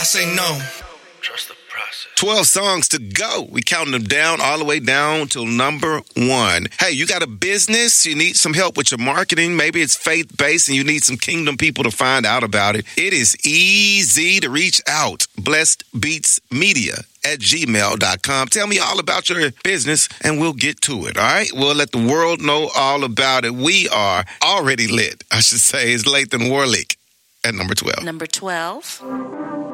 I say no. Trust the process. 12 songs to go. We counting them down all the way down till number 1. Hey, you got a business? You need some help with your marketing? Maybe it's faith-based and you need some kingdom people to find out about it. It is easy to reach out. blessedbeatsmedia@gmail.com. Tell me all about your business and we'll get to it, all right? We'll let the world know all about it. We are already lit, I should say. It's Lathan Warlick at number 12. Number 12.